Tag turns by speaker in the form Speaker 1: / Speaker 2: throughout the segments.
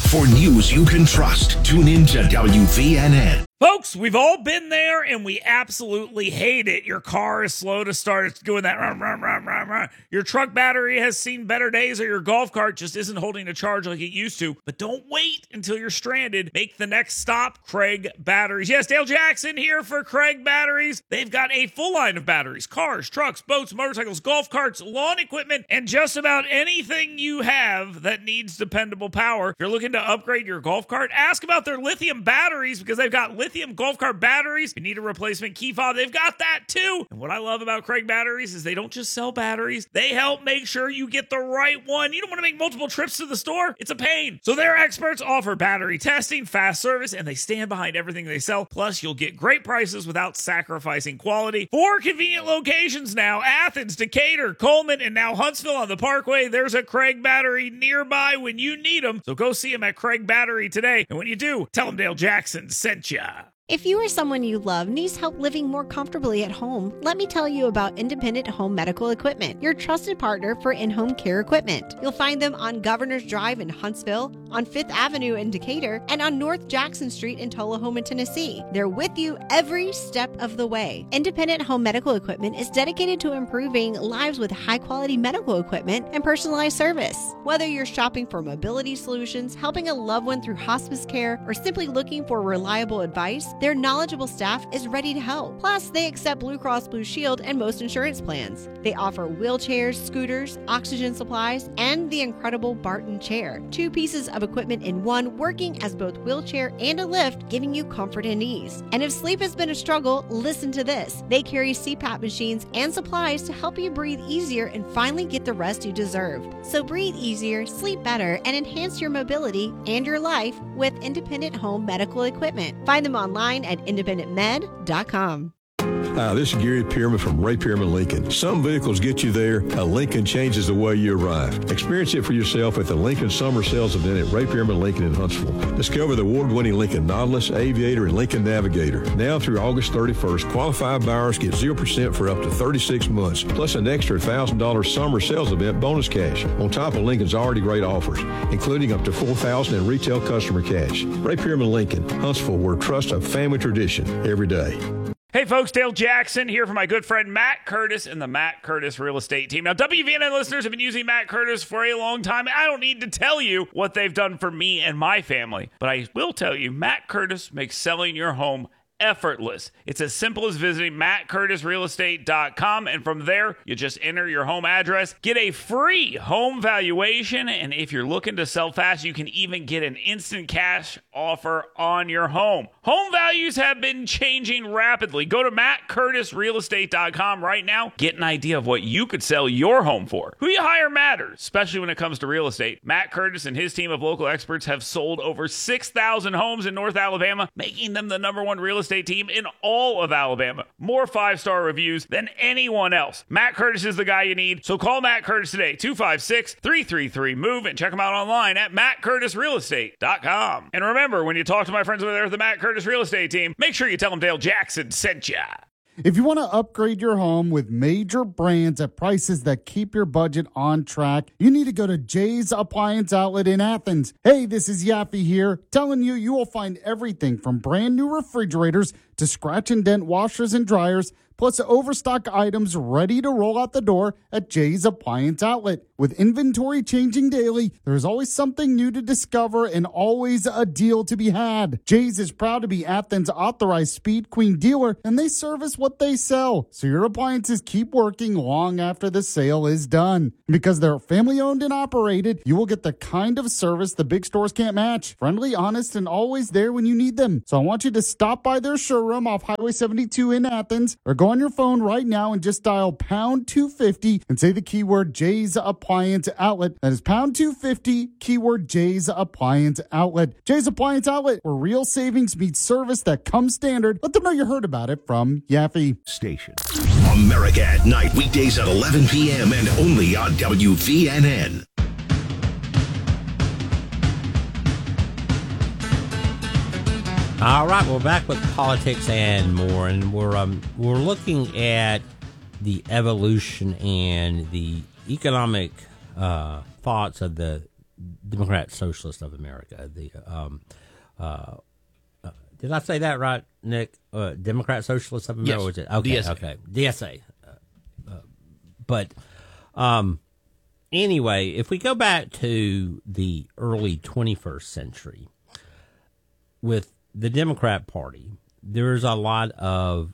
Speaker 1: For news you can trust, tune in to WVNN.
Speaker 2: Folks, we've all been there, and we absolutely hate it. Your car is slow to start. It's doing that rum, rum, rum, rum, rum. Your truck battery has seen better days, or your golf cart just isn't holding a charge like it used to. But don't wait until you're stranded. Make the next stop, Craig Batteries. Yes, Dale Jackson here for Craig Batteries. They've got a full line of batteries, cars, trucks, boats, motorcycles, golf carts, lawn equipment, and just about anything you have that needs dependable power. If you're looking to upgrade your golf cart, ask about their lithium batteries, because they've got lithium golf cart batteries. If you need a replacement key fob, they've got that too. And what I love about Craig Batteries is they don't just sell batteries. They help make sure you get the right one. You don't want to make multiple trips to the store. It's a pain. So their experts offer battery testing, fast service, and they stand behind everything they sell. Plus, you'll get great prices without sacrificing quality. 4 convenient locations now: Athens, Decatur, Coleman, and now Huntsville on the Parkway. There's a Craig Battery nearby when you need them. So go see them at Craig Battery today. And when you do, tell them Dale Jackson sent ya.
Speaker 3: If you or someone you love needs help living more comfortably at home, let me tell you about Independent Home Medical Equipment, your trusted partner for in-home care equipment. You'll find them on Governor's Drive in Huntsville, on 5th Avenue in Decatur, and on North Jackson Street in Tullahoma, Tennessee. They're with you every step of the way. Independent Home Medical Equipment is dedicated to improving lives with high-quality medical equipment and personalized service. Whether you're shopping for mobility solutions, helping a loved one through hospice care, or simply looking for reliable advice, their knowledgeable staff is ready to help. Plus, they accept Blue Cross Blue Shield and most insurance plans. They offer wheelchairs, scooters, oxygen supplies, and the incredible Barton chair. 2 pieces of equipment in one, working as both wheelchair and a lift, giving you comfort and ease. And if sleep has been a struggle, listen to this. They carry CPAP machines and supplies to help you breathe easier and finally get the rest you deserve. So breathe easier, sleep better, and enhance your mobility and your life with Independent Home Medical Equipment. Find them online at independentmed.com.
Speaker 4: Hi, this is Gary Pearman from Ray Pearman Lincoln. Some vehicles get you there. A Lincoln changes the way you arrive. Experience it for yourself at the Lincoln Summer Sales Event at Ray Pearman Lincoln in Huntsville. Discover the award-winning Lincoln Nautilus, Aviator, and Lincoln Navigator. Now through August 31st, qualified buyers get 0% for up to 36 months, plus an extra $1,000 Summer Sales Event bonus cash, on top of Lincoln's already great offers, including up to $4,000 in retail customer cash. Ray Pearman Lincoln, Huntsville, where trust of family tradition every day.
Speaker 2: Hey folks, Dale Jackson here for my good friend Matt Curtis and the Matt Curtis Real Estate Team. Now, WVNN listeners have been using Matt Curtis for a long time. I don't need to tell you what they've done for me and my family, but I will tell you, Matt Curtis makes selling your home effortless. It's as simple as visiting mattcurtisrealestate.com, and from there, you just enter your home address, get a free home valuation, and if you're looking to sell fast, you can even get an instant cash offer on your home. Home values have been changing rapidly. Go to mattcurtisrealestate.com right now. Get an idea of what you could sell your home for. Who you hire matters, especially when it comes to real estate. Matt Curtis and his team of local experts have sold over 6,000 homes in North Alabama, making them the #1 real estate team in all of Alabama. More 5-star reviews than anyone else. Matt Curtis is the guy you need, so call Matt Curtis today, 256-333-MOVE, and check him out online at mattcurtisrealestate.com. And remember, when you talk to my friends over there at the Matt Curtis Real Estate Team, make sure you tell them Dale Jackson sent ya.
Speaker 5: If you want to upgrade your home with major brands at prices that keep your budget on track, you need to go to Jay's Appliance Outlet in Athens. Hey, this is Yaffe here, telling you you will find everything from brand new refrigerators to scratch and dent washers and dryers, plus overstock items ready to roll out the door at Jay's Appliance Outlet. With inventory changing daily, there's always something new to discover and always a deal to be had. Jay's is proud to be Athens' authorized Speed Queen dealer, and they service what they sell, so your appliances keep working long after the sale is done. Because they're family owned and operated, you will get the kind of service the big stores can't match. Friendly, honest, and always there when you need them. So I want you to stop by their showroom off Highway 72 in Athens, or go on your phone right now and just dial pound 250 and say the keyword Jay's Appliance Outlet. That is pound 250, keyword Jay's Appliance Outlet. Jay's Appliance Outlet, where real savings meets service that comes standard. Let them know you heard about it from Yaffe.
Speaker 1: Station. America at Night, weekdays at 11 p.m. and only on WVNN.
Speaker 6: All right, we're back with politics and more, and we're looking at the evolution and the economic thoughts of the Democrat Socialist of America. Did I say that right, Nick? Democrat Socialist of America?
Speaker 7: Yes.
Speaker 6: Was it? Okay,
Speaker 7: DSA.
Speaker 6: okay. DSA. But anyway, if we go back to the early 21st century, with the Democrat Party, there's a lot of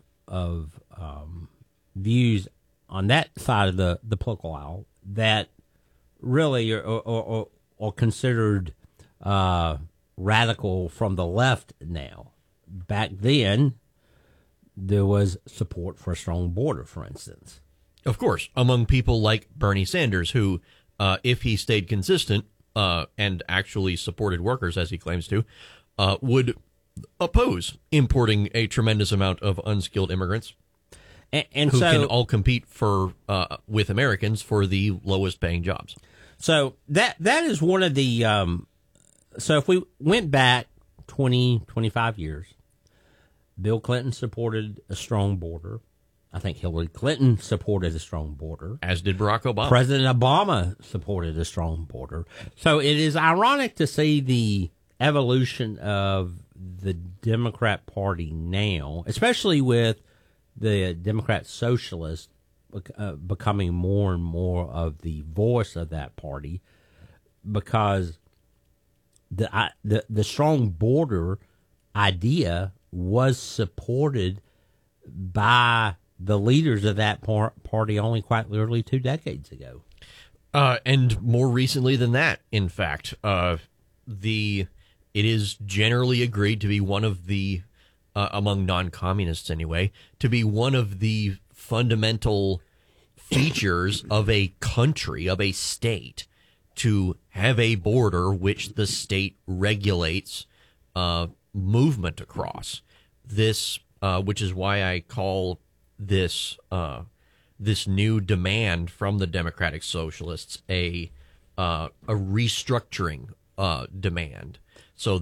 Speaker 6: views on that side of the political aisle that really are considered radical from the left now. Back then, there was support for a strong border, for instance.
Speaker 7: Of course, among people like Bernie Sanders, who, if he stayed consistent and actually supported workers, as he claims to, would oppose importing a tremendous amount of unskilled immigrants
Speaker 6: And
Speaker 7: who
Speaker 6: so,
Speaker 7: can all compete for with Americans for the lowest paying jobs.
Speaker 6: So that is one of the so if we went back 20, 25 years, Bill Clinton supported a strong border. I think Hillary Clinton supported a strong border.
Speaker 7: As did Barack Obama.
Speaker 6: President Obama supported a strong border. So it is ironic to see the evolution of the Democrat Party now, especially with the Democrat Socialists becoming more and more of the voice of that party, because the strong border idea was supported by the leaders of that party only quite literally 2 decades ago.
Speaker 7: And more recently than that, in fact, it is generally agreed to be one of the, among non-communists anyway, to be one of the fundamental features of a country, of a state, to have a border which the state regulates movement across. This, which is why I call this new demand from the Democratic Socialists a restructuring demand. So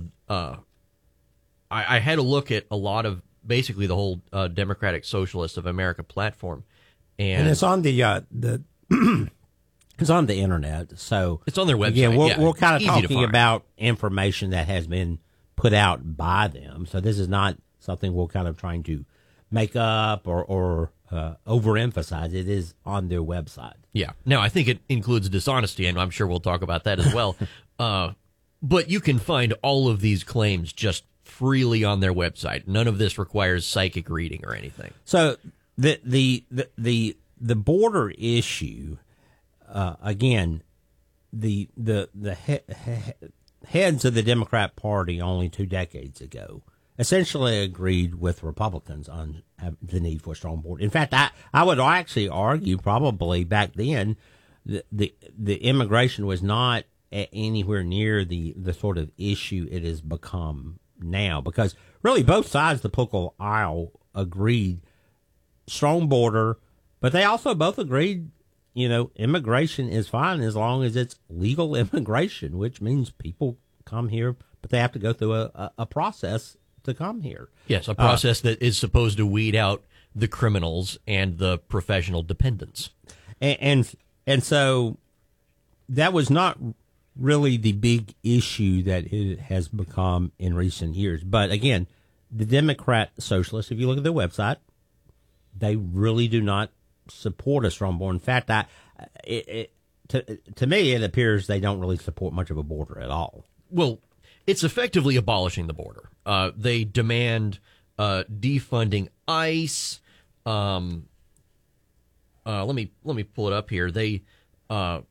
Speaker 7: I had a look at a lot of basically the whole Democratic Socialists of America platform, and
Speaker 6: it's on the it's on the internet. So
Speaker 7: it's on their website.
Speaker 6: Again,
Speaker 7: Yeah,
Speaker 6: we're kind of
Speaker 7: easy to
Speaker 6: talking
Speaker 7: find.
Speaker 6: about information that has been put out by them. So this is not something we're kind of trying to make up or overemphasize. It is on their website.
Speaker 7: Yeah. Now, I think it includes dishonesty, and I'm sure we'll talk about that as well. But you can find all of these claims just freely on their website. None of this requires psychic reading or anything.
Speaker 6: So the border issue, again, the heads of the Democrat Party only 2 decades ago essentially agreed with Republicans on the need for a strong border. In fact, I would actually argue probably back then the immigration was not anywhere near the sort of issue it has become now, because really both sides of the political aisle agreed strong border, but they also both agreed, immigration is fine as long as it's legal immigration, which means people come here, but they have to go through a process to come here.
Speaker 7: Yes, a process that is supposed to weed out the criminals and the professional dependents.
Speaker 6: And so that was not really the big issue that it has become in recent years. But again, the Democrat Socialists, if you look at their website, they really do not support a strong border. In fact, to me, it appears they don't really support much of a border at all.
Speaker 7: Well, it's effectively abolishing the border. They demand defunding ICE. Let me pull it up here. They let's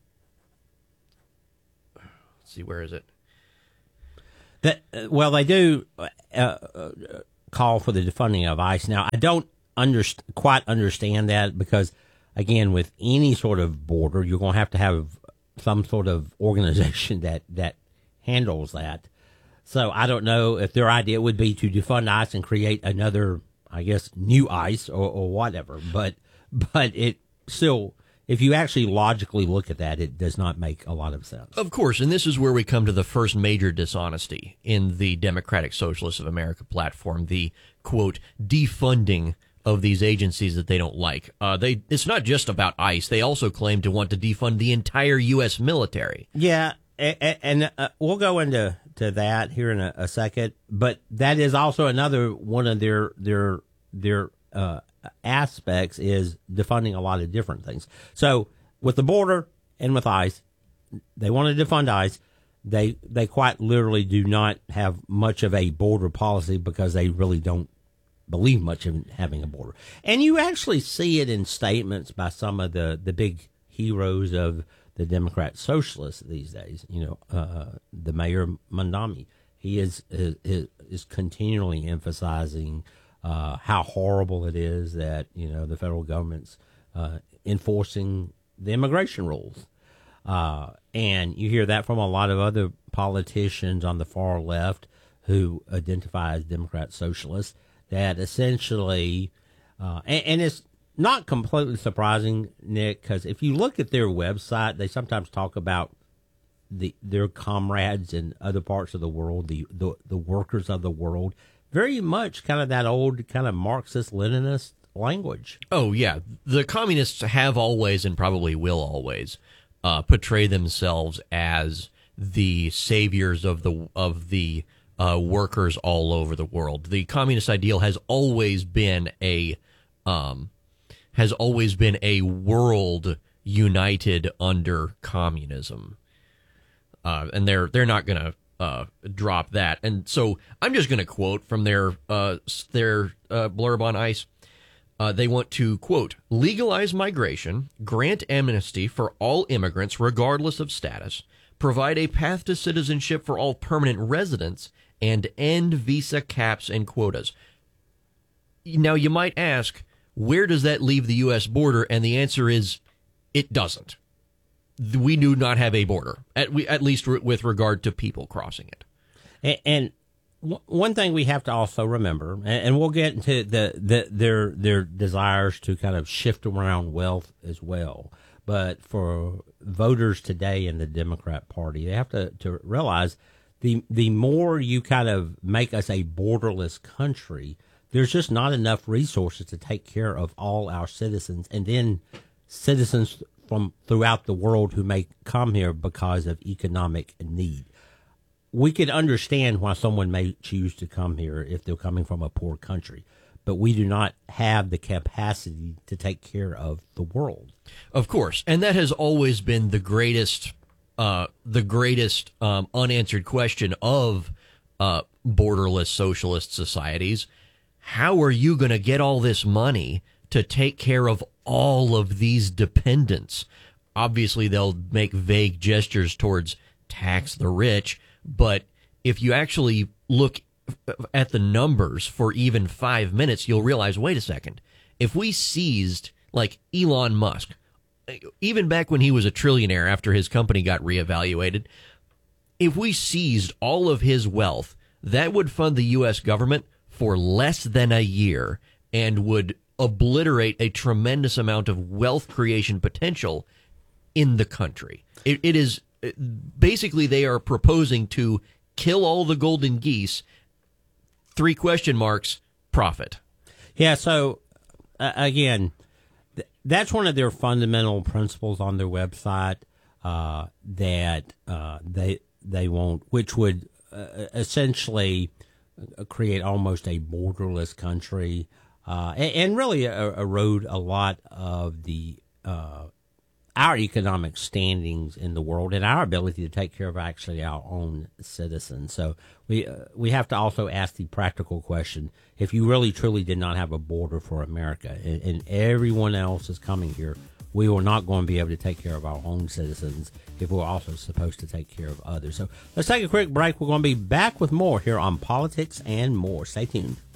Speaker 7: see, where is it?
Speaker 6: Well, they do call for the defunding of ICE. Now, I don't quite understand that, because, again, with any sort of border, you're going to have some sort of organization that handles that. So I don't know if their idea would be to defund ICE and create another, I guess, new ICE or whatever. But it still, if you actually logically look at that, it does not make a lot of sense.
Speaker 7: Of course, and this is where we come to the first major dishonesty in the Democratic Socialists of America platform, the, quote, defunding of these agencies that they don't like. It's not just about ICE. They also claim to want to defund the entire U.S. military.
Speaker 6: Yeah, and we'll go into that here in a second. But that is also another one of their aspects is defunding a lot of different things. So with the border and with ICE, they want to defund ICE. They quite literally do not have much of a border policy because they really don't believe much in having a border. And you actually see it in statements by some of the big heroes of the Democrat socialists these days. The Mayor Mondami, he is continually emphasizing how horrible it is that the federal government's enforcing the immigration rules. And you hear that from a lot of other politicians on the far left who identify as Democrat socialists, that essentially, and it's not completely surprising, Nick, because if you look at their website, they sometimes talk about their comrades in other parts of the world, the workers of the world, very much kind of that old kind of Marxist-Leninist language.
Speaker 7: Oh, yeah. The communists have always and probably will always portray themselves as the saviors of the workers all over the world. The communist ideal has always been a world united under communism, and they're not going to drop that. And so I'm just going to quote from their blurb on ICE. They want to, quote, legalize migration, grant amnesty for all immigrants regardless of status, provide a path to citizenship for all permanent residents, and end visa caps and quotas. Now, you might ask, where does that leave the U.S. border? And the answer is, it doesn't. We do not have a border, at least with regard to people crossing it.
Speaker 6: And one thing we have to also remember, and we'll get into their desires to kind of shift around wealth as well, but for voters today in the Democrat Party, they have to realize the more you kind of make us a borderless country, there's just not enough resources to take care of all our citizens, and then citizens from throughout the world who may come here because of economic need. We could understand why someone may choose to come here if they're coming from a poor country, but we do not have the capacity to take care of the world.
Speaker 7: Of course, and that has always been the greatest unanswered question of borderless socialist societies. How are you going to get all this money to take care of all of these dependents? Obviously, they'll make vague gestures towards tax the rich, but if you actually look at the numbers for even 5 minutes, you'll realize, wait a second, if we seized, like Elon Musk, even back when he was a trillionaire after his company got reevaluated, if we seized all of his wealth, that would fund the U.S. government for less than a year and would obliterate a tremendous amount of wealth creation potential in the country. It is basically, they are proposing to kill all the golden geese, 3 question marks, profit.
Speaker 6: Yeah, so again, that's one of their fundamental principles on their website that they won't, which would essentially create almost a borderless country and really erode a lot of the our economic standings in the world and our ability to take care of actually our own citizens. So we have to also ask the practical question: if you really truly did not have a border for America and everyone else is coming here, we are not going to be able to take care of our own citizens if we're also supposed to take care of others. So let's take a quick break. We're going to be back with more here on Politics and More. Stay tuned.